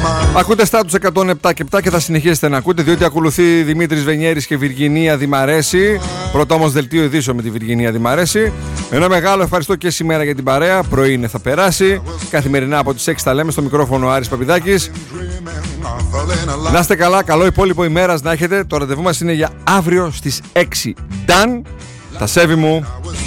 Ακούτε στάτους 107 και θα συνεχίσετε να ακούτε, διότι ακολουθεί Δημήτρης Βενιέρης και Βυργινία Δημαρέση. Πρώτο όμως δελτίο ειδήσεων με τη Βυργινία Δημαρέση. Ένα μεγάλο ευχαριστώ και σήμερα για την παρέα. Πρωί είναι, θα περάσει. Καθημερινά από τις 6 τα λέμε. Στο μικρόφωνο Άρης Παπηδάκης. Να είστε καλά, καλό υπόλοιπο ημέρας να έχετε. Το ραντεβού μας είναι για αύριο στις 6. Done. Τα σέβη μου.